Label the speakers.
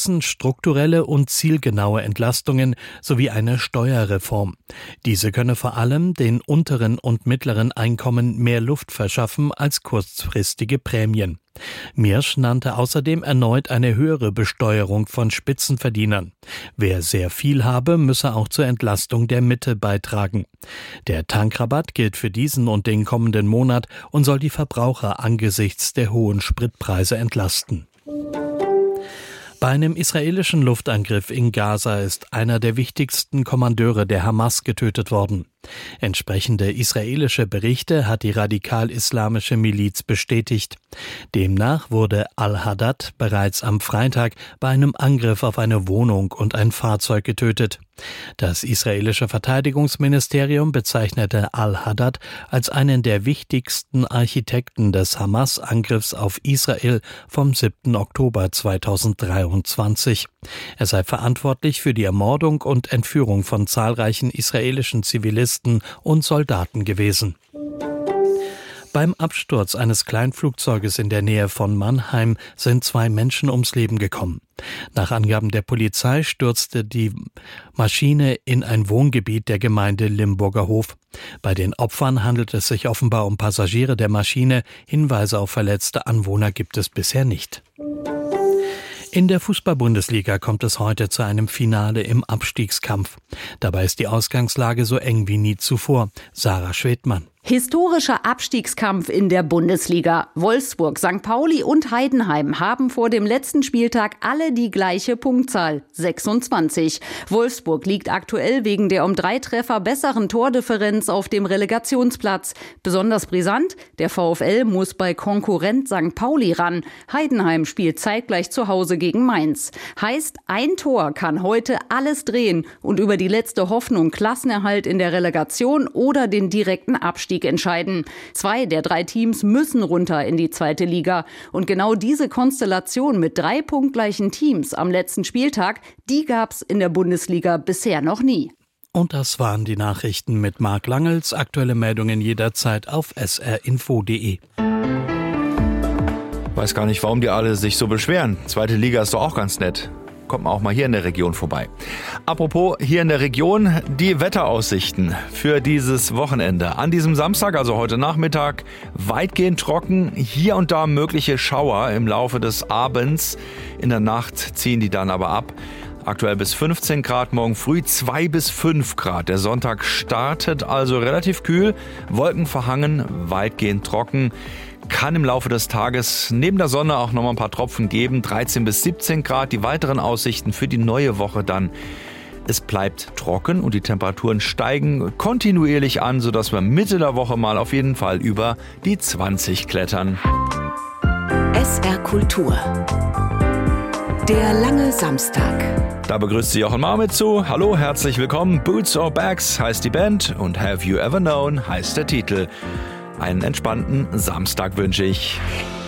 Speaker 1: beschließen strukturelle und zielgenaue Entlastungen sowie eine Steuerreform. Diese könne vor allem den unteren und mittleren Einkommen mehr Luft verschaffen als kurzfristige Prämien. Miersch nannte außerdem erneut eine höhere Besteuerung von Spitzenverdienern. Wer sehr viel habe, müsse auch zur Entlastung der Mitte beitragen. Der Tankrabatt gilt für diesen und den kommenden Monat und soll die Verbraucher angesichts der hohen Spritpreise entlasten. Bei einem israelischen Luftangriff in Gaza ist einer der wichtigsten Kommandeure der Hamas getötet worden. Entsprechende israelische Berichte hat die radikal-islamische Miliz bestätigt. Demnach wurde al-Haddad bereits am Freitag bei einem Angriff auf eine Wohnung und ein Fahrzeug getötet. Das israelische Verteidigungsministerium bezeichnete al-Haddad als einen der wichtigsten Architekten des Hamas-Angriffs auf Israel vom 7. Oktober 2023. Er sei verantwortlich für die Ermordung und Entführung von zahlreichen israelischen Zivilisten und Soldaten gewesen. Beim Absturz eines Kleinflugzeuges in der Nähe von Mannheim sind 2 Menschen ums Leben gekommen. Nach Angaben der Polizei stürzte die Maschine in ein Wohngebiet der Gemeinde Limburger Hof. Bei den Opfern handelt es sich offenbar um Passagiere der Maschine. Hinweise auf verletzte Anwohner gibt es bisher nicht. In der Fußball-Bundesliga kommt es heute zu einem Finale im Abstiegskampf. Dabei ist die Ausgangslage so eng wie nie zuvor. Sarah Schwedmann.
Speaker 2: Historischer Abstiegskampf in der Bundesliga. Wolfsburg, St. Pauli und Heidenheim haben vor dem letzten Spieltag alle die gleiche Punktzahl, 26. Wolfsburg liegt aktuell wegen der um 3 Treffer besseren Tordifferenz auf dem Relegationsplatz. Besonders brisant, der VfL muss bei Konkurrent St. Pauli ran. Heidenheim spielt zeitgleich zu Hause gegen Mainz. Heißt, ein Tor kann heute alles drehen und über die letzte Hoffnung Klassenerhalt in der Relegation oder den direkten Abstieg entscheiden. 2 der 3 Teams müssen runter in die 2. Liga. Und genau diese Konstellation mit 3 punktgleichen Teams am letzten Spieltag, die gab's in der Bundesliga bisher noch nie.
Speaker 1: Und das waren die Nachrichten mit Marc Langels. Aktuelle Meldungen jederzeit auf srinfo.de.
Speaker 3: Weiß gar nicht, warum die alle sich so beschweren. 2. Liga ist doch auch ganz nett. Kommt man auch mal hier in der Region vorbei. Apropos hier in der Region, die Wetteraussichten für dieses Wochenende. An diesem Samstag, also heute Nachmittag, weitgehend trocken. Hier und da mögliche Schauer im Laufe des Abends. In der Nacht ziehen die dann aber ab. Aktuell bis 15 Grad, morgen früh 2 bis 5 Grad. Der Sonntag startet also relativ kühl, wolkenverhangen, weitgehend trocken. Kann im Laufe des Tages neben der Sonne auch noch mal ein paar Tropfen geben. 13 bis 17 Grad. Die weiteren Aussichten für die neue Woche dann. Es bleibt trocken und die Temperaturen steigen kontinuierlich an, sodass wir Mitte der Woche mal auf jeden Fall über die 20 klettern.
Speaker 4: SR Kultur. Der lange Samstag.
Speaker 3: Da begrüßt Sie Jochen Marmit zu. Hallo, herzlich willkommen. Boots or Bags heißt die Band und Have You Ever Known heißt der Titel. Einen entspannten Samstag wünsche ich.